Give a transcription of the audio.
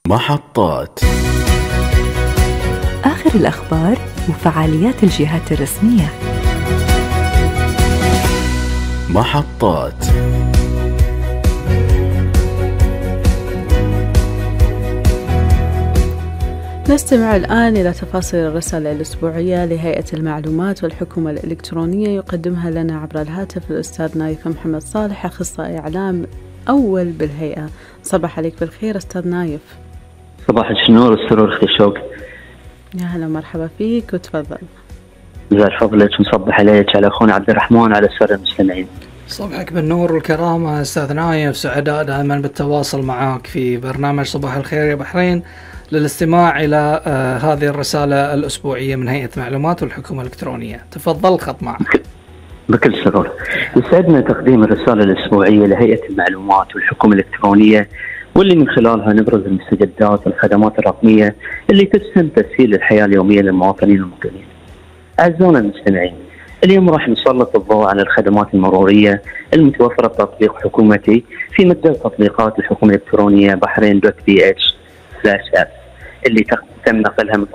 محطات آخر الأخبار وفعاليات الجهات الرسمية. محطات نستمع الآن إلى تفاصيل الرسالة الأسبوعية لهيئة المعلومات والحكومة الإلكترونية، يقدمها لنا عبر الهاتف الأستاذ نايف محمد صالح، أخصائي إعلام أول بالهيئة. صباح عليك بالخير أستاذ نايف. صباح النور والسرور أختي شوق. يا هلا مرحبا فيك وتفضل. زاد فضلك مصبح عليك على أخونا عبد الرحمن على السادة المستمعين. صبحك بالنور والكرامة أستاذ نايف، سعداء دائما بالتواصل معك في برنامج صباح الخير يا بحرين للاستماع إلى هذه الرسالة الأسبوعية من هيئة معلومات والحكومة الإلكترونية. تفضل الخط معك. بكل سرور. يسعدنا تقديم الرسالة الأسبوعية لهيئة المعلومات والحكومة الإلكترونية، واللي من خلالها نبرز المستجدات والخدمات الرقمية اللي تسهم تسهيل الحياة اليومية للمواطنين المقيمين. أعزائنا المستمعين، اليوم راح نسلط الضوء على الخدمات المرورية المتوفرة بتطبيق حكومتي في متجر تطبيقات الحكومة الإلكترونية بحرين.bh/app اللي تم نقلها من